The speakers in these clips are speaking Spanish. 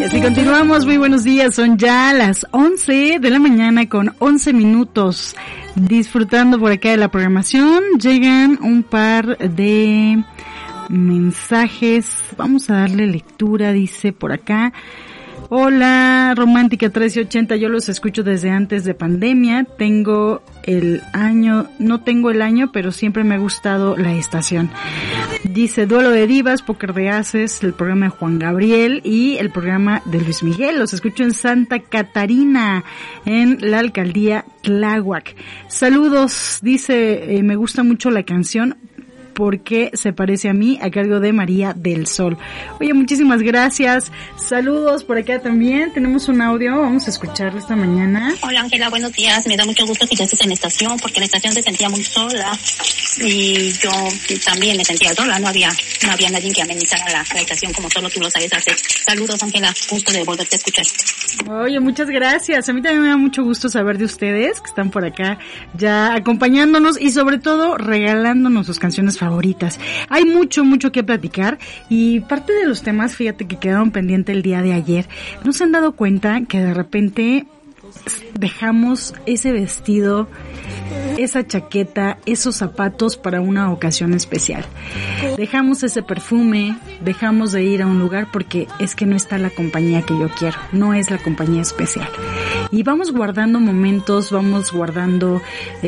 Así continuamos, muy buenos días, son ya las 11 de la mañana con 11 minutos, disfrutando por acá de la programación. Llegan un par de mensajes, vamos a darle lectura, dice por acá. Hola, Romántica 1380, yo los escucho desde antes de pandemia, no tengo el año, pero siempre me ha gustado la estación. Dice, Duelo de Divas, Póker de Ases, el programa de Juan Gabriel y el programa de Luis Miguel. Los escucho en Santa Catarina, en la alcaldía Tláhuac. Saludos, dice, me gusta mucho la canción porque se parece a mí, a cargo de María del Sol. Oye, muchísimas gracias. Saludos por acá también. Tenemos un audio, vamos a escucharlo esta mañana. Hola, Ángela, buenos días. Me da mucho gusto que ya estés en la estación, porque la estación se sentía muy sola y yo también me sentía sola. No había nadie que amenizara la estación como solo tú lo sabes hacer. Saludos, Ángela. Gusto de volverte a escuchar. Oye, muchas gracias. A mí también me da mucho gusto saber de ustedes que están por acá ya acompañándonos y sobre todo regalándonos sus canciones favoritas. Hay mucho que platicar y parte de los temas, fíjate, que quedaron pendientes el día de ayer. ¿No se han dado cuenta que de repente dejamos ese vestido, esa chaqueta, esos zapatos para una ocasión especial? Dejamos ese perfume, dejamos de ir a un lugar porque es que no está la compañía que yo quiero, no es la compañía especial. Y vamos guardando momentos, vamos guardando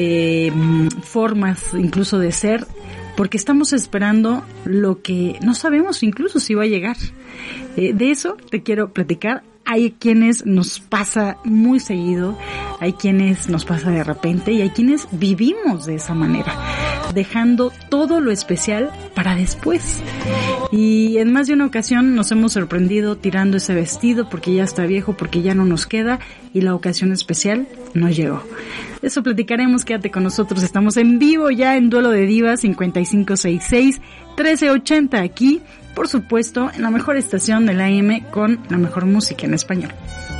formas incluso de ser, porque estamos esperando lo que no sabemos incluso si va a llegar. De eso te quiero platicar. Hay quienes nos pasa muy seguido, hay quienes nos pasa de repente y hay quienes vivimos de esa manera, dejando todo lo especial para después. Y en más de una ocasión nos hemos sorprendido tirando ese vestido porque ya está viejo, porque ya no nos queda y la ocasión especial no llegó. De eso platicaremos, quédate con nosotros. Estamos en vivo ya en Duelo de Divas 5566-1380 aquí, por supuesto, en la mejor estación de la AM con la mejor música en español.